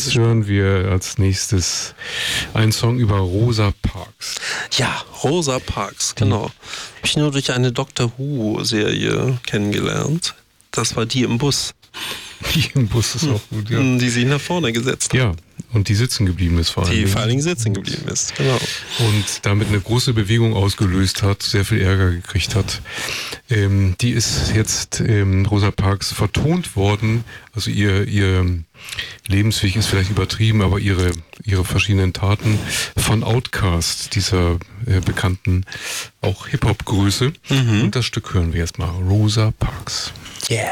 Jetzt hören wir als nächstes einen Song über Rosa Parks. Ja, Rosa Parks, genau. Habe ich nur durch eine Doctor Who-Serie kennengelernt. Das war die im Bus. Die im Bus ist auch gut, ja. Die sich nach vorne gesetzt hat. Ja, und die sitzen geblieben ist vor allem. Die vor allen Dingen sitzen geblieben ist, genau. Und damit eine große Bewegung ausgelöst hat, sehr viel Ärger gekriegt hat. Die ist jetzt Rosa Parks vertont worden. Also ihr Lebensweg ist vielleicht übertrieben, aber ihre verschiedenen Taten von Outkast, dieser bekannten auch Hip-Hop-Größe. Und das Stück hören wir jetzt mal. Rosa Parks. Yeah.